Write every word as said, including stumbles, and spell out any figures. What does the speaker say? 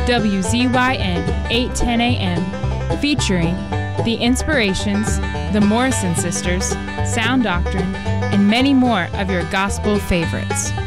W Z Y N eight ten A M, featuring The Inspirations, the Morrison Sisters, Sound Doctrine, and many more of your gospel favorites.